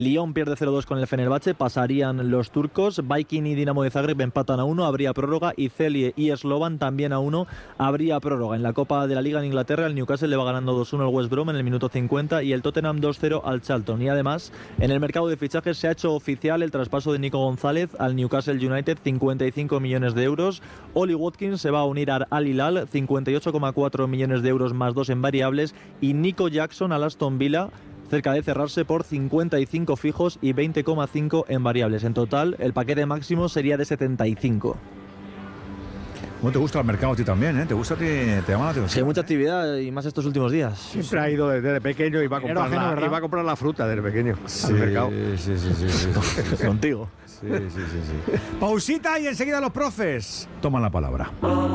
Lyon pierde 0-2 con el Fenerbahce, pasarían los turcos. Viking y Dinamo de Zagreb empatan a 1, habría prórroga. Y Celje y Slovan también a 1, habría prórroga. En la Copa de la Liga en Inglaterra, el Newcastle le va ganando 2-1 al West Brom en el minuto 50 y el Tottenham 2-0 al Charlton. Y además, en el mercado de fichajes se ha hecho oficial el traspaso de Nico González al Newcastle United, 55 millones de euros. Oli Watkins se va a unir al Hilal, 58,4 millones de euros más 2 en variables. Y Nico Jackson al Aston Villa, cerca de cerrarse por 55 fijos y 20,5 en variables. En total, el paquete máximo sería de 75. ¿Cómo te gusta el mercado a ti también, eh? ¿Te gusta a ti? ¿Te llama la atención? Sí, hay mucha actividad y más estos últimos días. Siempre ha ido desde pequeño y va a comprar la fruta desde pequeño al mercado. Sí. Contigo. Sí. Pausita y enseguida los profes toman la palabra.